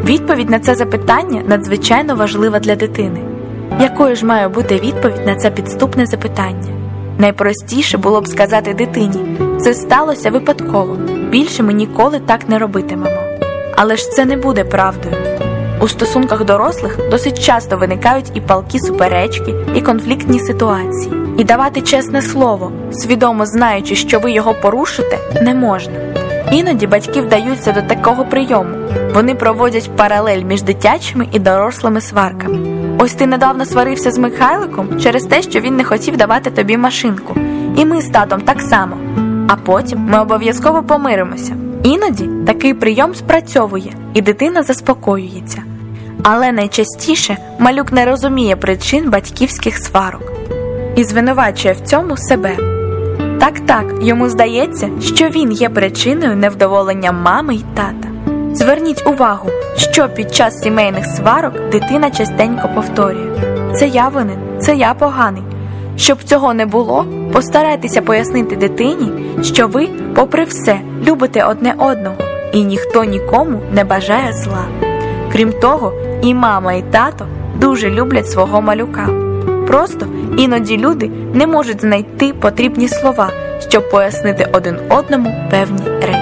Відповідь на це запитання надзвичайно важлива для дитини. Якою ж має бути відповідь на це підступне запитання? Найпростіше було б сказати дитині: це сталося випадково, більше ми ніколи так не робитимемо. Але ж це не буде правдою. У стосунках дорослих досить часто виникають і палкі суперечки, і конфліктні ситуації. І давати чесне слово, свідомо знаючи, що ви його порушите, не можна. Іноді батьки вдаються до такого прийому. Вони проводять паралель між дитячими і дорослими сварками. Ось ти недавно сварився з Михайликом через те, що він не хотів давати тобі машинку. І ми з татом так само. А потім ми обов'язково помиримося. Іноді такий прийом спрацьовує, і дитина заспокоюється. Але найчастіше малюк не розуміє причин батьківських сварок і звинувачує в цьому себе. Так, йому здається, що він є причиною невдоволення мами й тата. Зверніть увагу, що під час сімейних сварок дитина частенько повторює: «Це я винен, це я поганий». Щоб цього не було, постарайтеся пояснити дитині, що ви, попри все, любите одне одного, і ніхто нікому не бажає зла. Крім того, і мама, і тато дуже люблять свого малюка. Просто іноді люди не можуть знайти потрібні слова, щоб пояснити один одному певні речі.